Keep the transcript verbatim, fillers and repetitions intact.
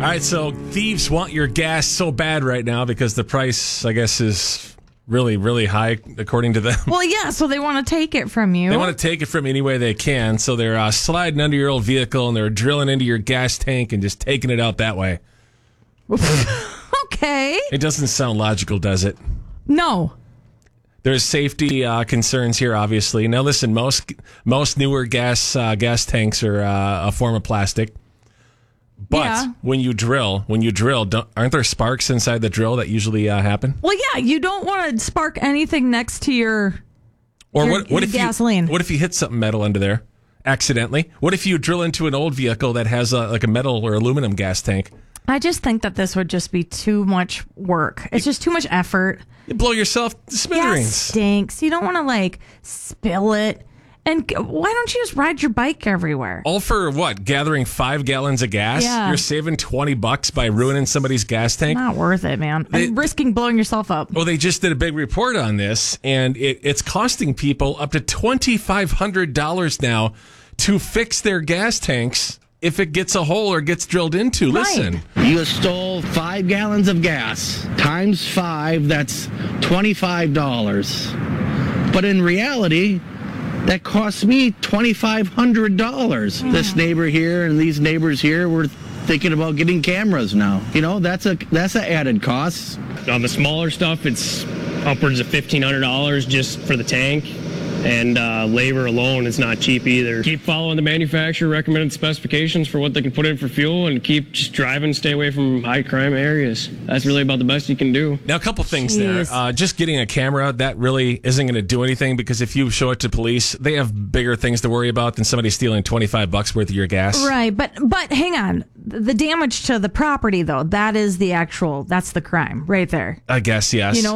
right, so thieves want your gas so bad right now because the price, I guess, is really, really high according to them. Well, yeah, so they want to take it from you. They want to take it from any way they can, so they're uh, sliding under your old vehicle and they're drilling into your gas tank and just taking it out that way. Okay. It doesn't sound logical, does it? No. There's safety uh, concerns here, obviously. Now, listen, most most newer gas uh, gas tanks are uh, a form of plastic. But Yeah. when you drill, when you drill, don't, aren't there sparks inside the drill that usually uh, happen? Well, yeah, you don't want to spark anything next to your Or your, what? What your if gasoline. You, what if you hit something metal under there accidentally? What if you drill into an old vehicle that has a, like a metal or aluminum gas tank? I just think that this would just be too much work. It's just too much effort. You blow yourself to Gas smithereens. stinks. You don't want to like spill it. And g- why don't you just ride your bike everywhere? All for what? Gathering five gallons of gas? Yeah. You're saving twenty bucks by ruining somebody's gas tank? Not worth it, man. They- I'm risking blowing yourself up. Well, they just did a big report on this, and it, it's costing people up to twenty-five hundred dollars now to fix their gas tanks if it gets a hole or gets drilled into. Right. Listen. You stole five gallons of gas. Times five, that's twenty-five dollars. But in reality, that cost me twenty-five hundred dollars. Mm. This neighbor here and these neighbors here were thinking about getting cameras now. You know, that's a that's an added cost. On the smaller stuff, it's upwards of fifteen hundred dollars just for the tank. And uh, labor alone is not cheap either. Keep following the manufacturer recommended specifications for what they can put in for fuel and keep just driving, stay away from high crime areas. That's really about the best you can do. Now, a couple things Jeez. there. Uh, just getting a camera, that really isn't going to do anything because if you show it to police, they have bigger things to worry about than somebody stealing twenty-five bucks worth of your gas. Right, but but hang on. The damage to the property, though, that is the actual, that's the crime right there. I guess, yes. You know,